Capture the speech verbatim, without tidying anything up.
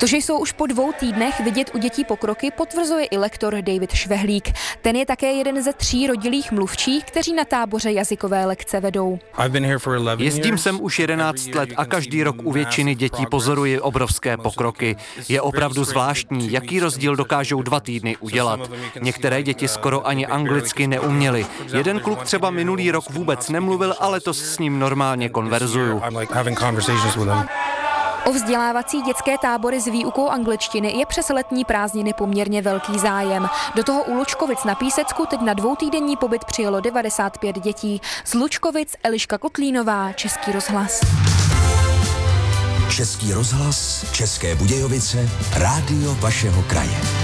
To, že jsou už po dvou týdnech vidět u dětí pokroky, potvrzuje i lektor David Švehlík. Ten je také jeden ze tří rodilých mluvčích, kteří na táboře jazykové lekce vedou. Jezdím sem už jedenáct let a každý rok u většiny dětí pozoruji obrovské pokroky. Je opravdu zvláštní, jaký rozdíl dokážou dva týdny udělat. Některé děti skoro ani anglicky neuměly. Jeden kluk třeba minulý rok vůbec nemluvil, ale to s ním normálně konverzuju. O vzdělávací dětské tábory s výukou angličtiny je přes letní prázdniny poměrně velký zájem. Do toho u Lučkovic na Písecku teď na dvoutýdenní pobyt přijelo devadesát pět dětí. Z Lučkovic Eliška Kotlínová, Český rozhlas. Český rozhlas, České Budějovice, rádio vašeho kraje.